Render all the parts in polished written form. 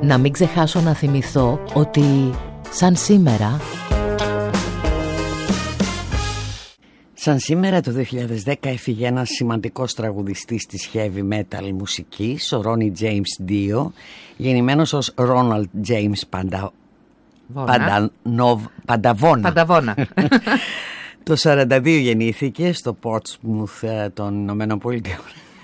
Να μην ξεχάσω να θυμηθώ ότι σαν σήμερα... Σαν σήμερα το 2010 έφυγε ένας σημαντικός τραγουδιστής της heavy metal μουσικής, ο Ronnie James Dio, γεννημένος ως Ronald James Πανταβόνα. Το 1942 γεννήθηκε στο Portsmouth των Ηνωμένων Πολιτειών.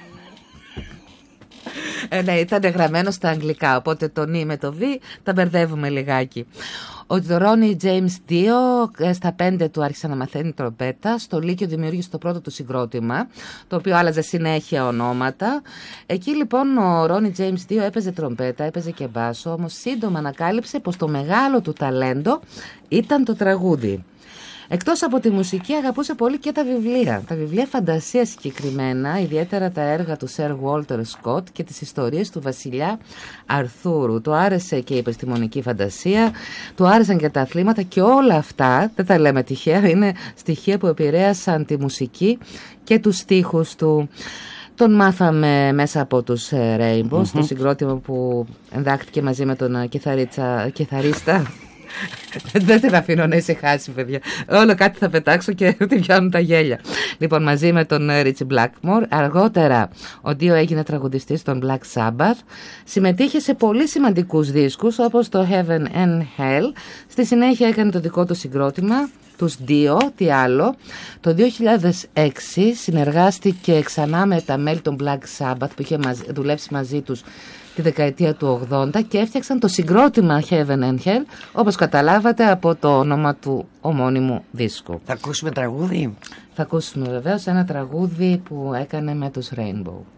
Ναι, ήταν γραμμένο στα αγγλικά, οπότε το νι με το β τα μπερδεύουμε λιγάκι. Ο Ronnie James Dio στα 5 του άρχισε να μαθαίνει τρομπέτα. Στο Λύκειο δημιούργησε το πρώτο του συγκρότημα, το οποίο άλλαζε συνέχεια ονόματα. Εκεί λοιπόν ο Ronnie James Dio έπαιζε τρομπέτα, έπαιζε και μπάσο, όμως σύντομα ανακάλυψε πως το μεγάλο του ταλέντο ήταν το τραγούδι. Εκτός από τη μουσική αγαπούσε πολύ και τα βιβλία. Τα βιβλία φαντασία συγκεκριμένα, ιδιαίτερα τα έργα του Sir Walter Scott και τις ιστορίες του βασιλιά Αρθούρου. Του άρεσε και η επιστημονική φαντασία, του άρεσαν και τα αθλήματα και όλα αυτά, δεν τα λέμε τυχαία, είναι στοιχεία που επηρέασαν τη μουσική και τους στίχους του. Τον μάθαμε μέσα από τους Rainbows, το συγκρότημα που εντάχθηκε μαζί με τον κιθαρίστα. Δεν την αφήνω να ησυχάσει, παιδιά. Όλο κάτι θα πετάξω και τη πιάνουν τα γέλια. Λοιπόν, μαζί με τον Ritchie Blackmore. Αργότερα ο Dio έγινε τραγουδιστής των Black Sabbath. Συμμετείχε σε πολύ σημαντικούς δίσκους όπως το Heaven and Hell. Στη συνέχεια έκανε το δικό του συγκρότημα, τους Dio, τι άλλο. Το 2006 συνεργάστηκε ξανά με τα μέλη των Black Sabbath που είχε δουλέψει μαζί τους τη δεκαετία του 80 και έφτιαξαν το συγκρότημα Heaven and Hell, όπως καταλάβατε από το όνομα του ομώνυμου δίσκου. Θα ακούσουμε τραγούδι? Θα ακούσουμε βεβαίως ένα τραγούδι που έκανε με τους Rainbow.